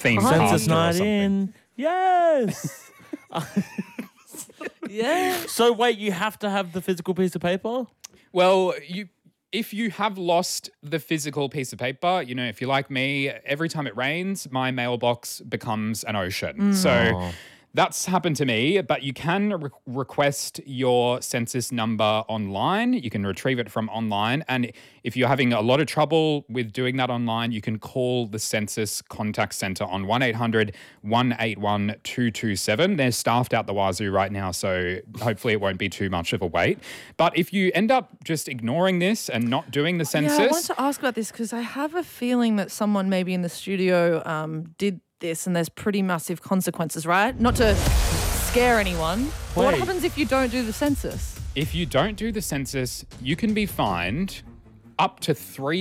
theme Census park or night something. in. Yes. Yeah. So wait, you have to have the physical piece of paper? Well, if you have lost the physical piece of paper, if you're like me, every time it rains, my mailbox becomes an ocean. So that's happened to me, but you can request your census number online. You can retrieve it from online. And if you're having a lot of trouble with doing that online, you can call the Census Contact Centre on 1-800-181-227. They're staffed out the wazoo right now, so hopefully it won't be too much of a wait. But if you end up just ignoring this and not doing the census... Yeah, I wanted to ask about this because I have a feeling that someone maybe in the studio did this and there's pretty massive consequences, right? Not to scare anyone. But what Wait. happens if you don't do the census? If you don't do the census, you can be fined up to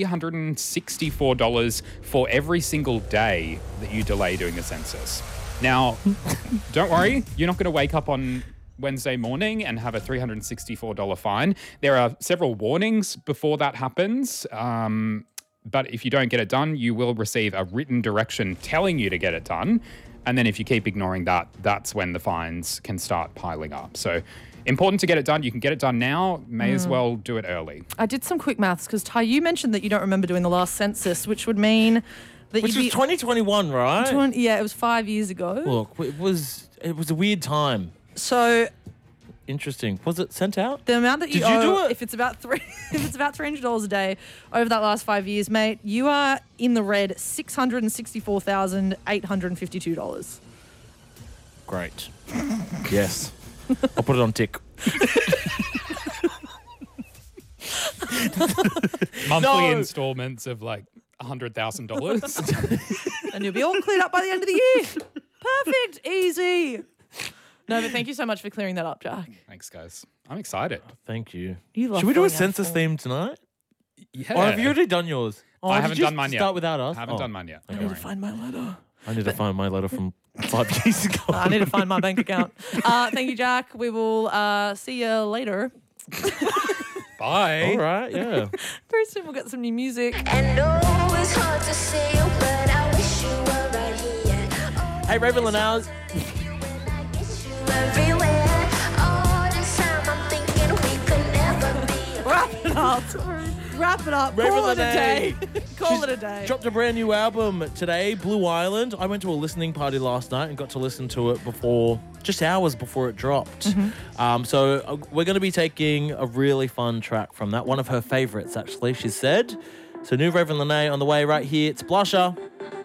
$364 for every single day that you delay doing the census. Now, don't worry, you're not going to wake up on Wednesday morning and have a $364 fine. There are several warnings before that happens. But if you don't get it done, you will receive a written direction telling you to get it done. And then if you keep ignoring that, that's when the fines can start piling up. So important to get it done. You can get it done now. May as well do it early. I did some quick maths because, Ty, you mentioned that you don't remember doing the last census, which would mean that Which you'd was be... 2021, right? Yeah, it was 5 years ago. Look, it was a weird time. So Interesting. Was it sent out? the amount that you Did you owe, do it? if it's about $300 a day over that last 5 years, mate, you are in the red $664,852. Great. Yes. I'll put it on tick. Monthly No. installments of like $100,000. And you'll be all cleared up by the end of the year. Perfect. Easy. No, but thank you so much for clearing that up, Jack. Thanks, guys. I'm excited. Thank you. You love Should we do a filling out census forms. theme tonight? Yeah. Or have you already done yours? Oh, I did haven't you done mine yet. Start without us. Haven't done mine yet. I need to find my letter. I need to find my letter from 5 years ago. I need to find my bank account. Thank you, Jack. We will see you later. Bye. All right, yeah. Very soon we'll get some new music. I know it's hard to say, but I wish you were right here. Oh, Hey, Raven Lanau. I miss you everywhere. All the time I'm thinking we could never be. Wrap it up. Wrap it up. Raven Call it a Lene. day. Call She's it a day. Dropped a brand new album today, Blue Island. I went to a listening party last night and got to listen to it just hours before it dropped. So we're going to be taking a really fun track from that. One of her favorites, actually, she said. So new Raven Lene on the way right here. It's Blusher.